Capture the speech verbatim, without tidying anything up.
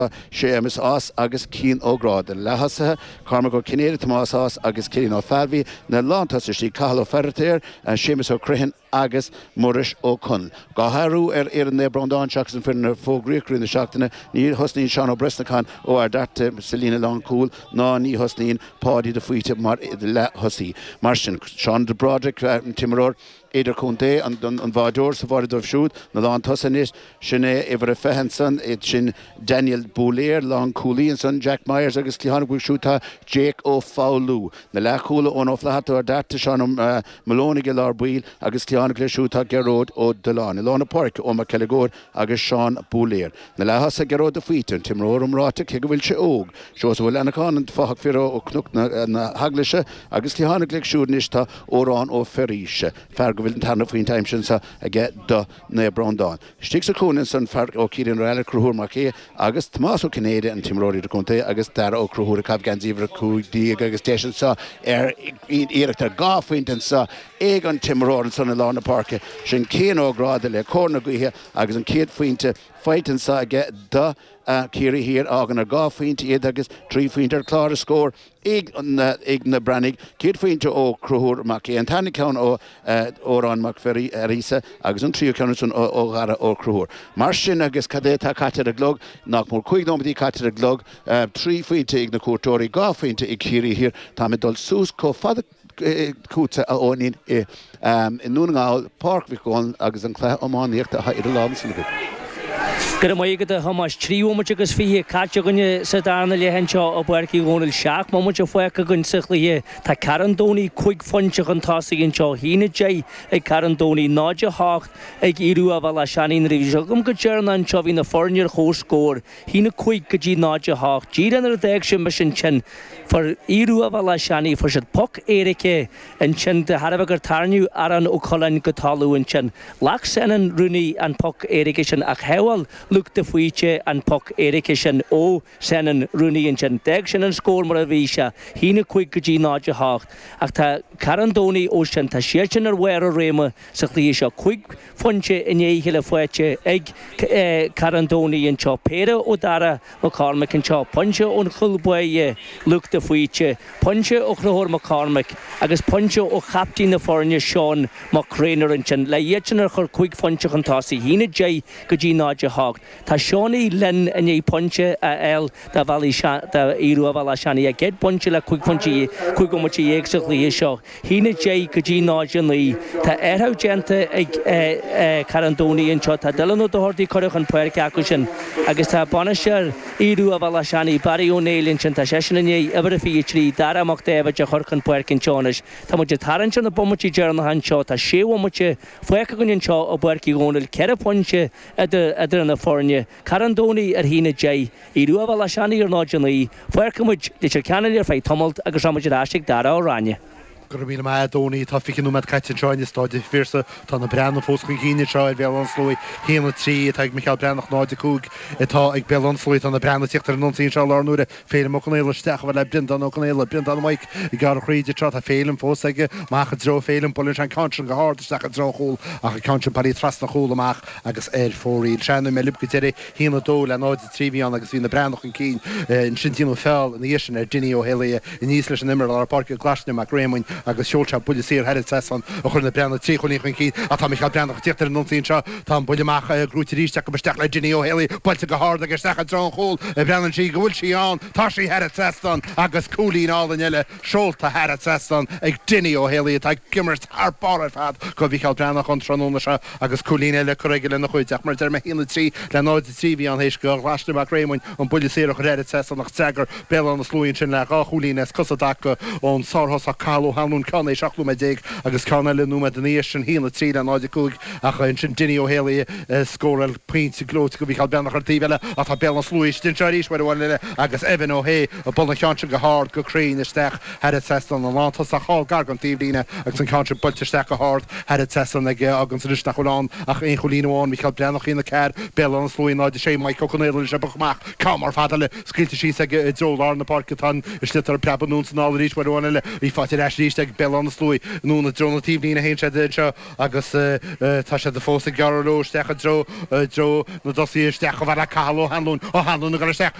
Seamus as agus Keen O'Grad the Lahasa Carmago Kinere Tomas as agus Kilin O'Falvi na Lantasí Carlo Ferreter and Seamus O'Crahan agus Murish O'Connell. Gaharu er er ne Brondon Jackson for the folk Greek in the Shaktana ni Hosnin Shano Bresnakan or that Selina Longcool no ni Hosnin Paddy the Fuite Mar the Hossi Martian Sean the Broderick Timoror Eider Conte and and Vador so far of shoot na Lan Tosanis Shane Ever Fehenson it Shin Daniel Boulier Long Cooley and son Jack Myers agus Clihan will shoot Jake O'Fowlu na La Coola on off that or that Shanum Maloney Gilar Wheel agus Clihan shoot Gerard O Delan Ilona Park o McKelligor agus Sean Boulier na La Hasa Gerard the Feet and Tim Rorum Rata Kigwil She Og shows will Anakan and Fahak Firo o Knuk na Haglisha agus Clihan Glick shoot Nishta Oran O Ferisha Fargo will turn of time since I get the near Brondon. Sticks a coon and son Fark O Kirin Rally Cruhur Marquet August Tomaso Canada and Tim Rory de Conte August Dara O Cruhur Kavganziver Ku D Station saw air Erector Goffint and saw Egon Tim Rory and son along the park Shin Keno Gradle corner here August and Kate Finte fight and saw get the uh, Kiri here Agan Goffint Edagus three Finter Clara score Ig on Igna Brannig Kate Finte O Cruhur Marquet and Tannicon O Oran McFerry Arisa August and trio Counson O Gara O Cruhur Martian August Cadeta Catera Glog knock more quick nobody Catera Glog three Finte Igna Courtori Goffint Ikiri here Tamidol Susko Father Kuta Onin um in Nungal Park we go agus an cla amán níocht a idir lámsan go. Gyda mae gyda hamas tri o mwch agos fi catio gynnu sydd arna le hensio o bwerci gwnil siach ma mwch o fwec a gyn sych li ta Carandoni cwig ffonsio gyn tosi gyn sio hyn y jai e Carandoni nodja hocht ag iru a fala siani'n rifisio gym gydjern an sio fi'n y ffornir chos gor hyn y cwig gydji nodja hocht gyr yn yr deg sy'n mysyn chyn for iru a fala siani for sydd poc erike yn chyn dy haraf ag tarniw aran o colan gytalw yn chyn lach sen yn rwni an poc erike sy'n ach hewal Look the fuiche and Puck Erikishan O Senan Rooney and Chen Degshan and Score Moravisha, Hina Quick G Naja Hawk, Acta Carandoni Ocean Tashiachan or Wera Rema, Saklisha Quick Funche in Ye Hilla Fueche, Egg Carandoni and Chop Pera Odara, McCormick and Chop Puncher on Hulboye, Look the fuiche, Puncher Oklahor McCormick, Agus Puncher O Captain the Foreigner Sean McCraner and Chen Layetchen or Quick Funcher and Tossi, Hina J G Naja Hawk. Ta Shawnee Len and ye punche el da valley sha da iru avala shani a get punche la quick punche quick muchi exactly show hina jay kaji najanly ta erho gente e Carandoni and chota delano to horti correcon puerca acushin agus ta bonisher iru avala shani Barry O'Neill in chanta session and ye ever fi tree dara mocteva jahorkan puerkin chonish ta much taran chon the bomuchi journal han chota she wo muche fuecagun cho o puerki gonel kera punche at the at the Fornia, Carandoni at Hina J, Idu Valashani or Nojanli, Fuerkamuj, the Chircanalia fight tumult, Agashamajashik Dara or Rania. Gurmil ma Doni ta fikin no mat kaitchen join stad first ta na brand of fos gine trial Belonsloi hena tri tag Michael Brand noch na de kook eta ik Belonsloi ta na brand sektor nineteen inshallah nure fel mo konel stach wel blind dan ook konel blind dan Mike ik ga reed trot a felen fos sage mach dro felen polish an country gehard stach dro hol a country pari trust na hol mach agus er for real channel me lipkitere hena do la na de tri vi an agus in de brand noch in keen in Shintino fell in the issue er Dinny O'Hilly in Eastlish and Emerald Park Glashner McRaymond agus Shulcha Policeer had it session ochor na brand tri chun chun ki a ta Michael Brand och tichter nineteen sha ta bolmach grúti rísta go bestak le Ginny O'Hilly bolte go hard agus stach dron hol e brand chi gul chi on tashi had it session agus Cooley all the nelle Shulta had it session ag Ginny O'Hilly ta gimmers har bar fat go Michael Brand och tron on sha agus Cooley le corregel na chuach mar der me hin tri le no de tri vi an heis go Glashner McRaymond on Policeer och had it session nach Jagger bell on the Sloin chin la Cooley nes kosadak on Sarhos Carlo Hanun Conne Shaklu Magic agus Carnell Numa the nation he in the three and Nigel Cook a Dinny O'Haley score points glow to be called Ben Hartivella at a balance Louis Dincharish where one agus Evan O'Hay a ball country go hard go crane the stack had it test on the Lantos a hall gargon Tivina agus an country bunch stack a hard had it test on the Agons Stacholan ach in Colino on Michael Branoch in the car bell on Louis Nigel Shay Mike O'Connell Jabachmach come or fatale skill to she said it's all on the park ton is still a prep noons and all the reach where one he fought it actually ag Bellon slúi nú na drona tíbní na héintse seo agus tá sé de fósa garú stecha dro dro na dosí stecha bhar a calló hanún ó hanún na gar steach